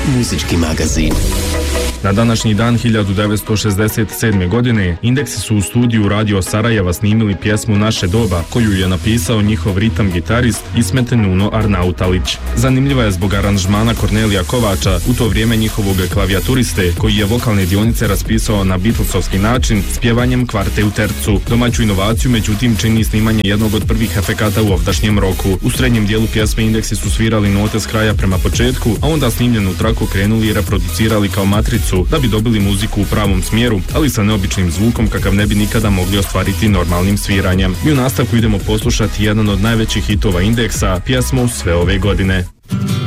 muzički magazin. Na današnji dan 1967. godine Indeksi su u studiju Radio Sarajeva snimili pjesmu Naše doba, koju je napisao njihov ritam gitarist Ismet Nuno Arnautalić. Zanimljiva je zbog aranžmana Kornelija Kovača, u to vrijeme njihovog klavijaturiste, koji je vokalne dionice raspisao na Beatlesovski način s pjevanjem kvarte u tercu. Domaću inovaciju međutim čini snimanje jednog od prvih efekata u ovdašnjem roku. U srednjem dijelu pjesme Indeksi su svirali note s kraja prema početku, a onda snimljenu traku krenuli i reproducirali kao matricu, da bi dobili muziku u pravom smjeru, ali sa neobičnim zvukom kakav ne bi nikada mogli ostvariti normalnim sviranjem. Mi u nastavku idemo poslušati jedan od najvećih hitova Indeksa, pjesmu Sve ove godine.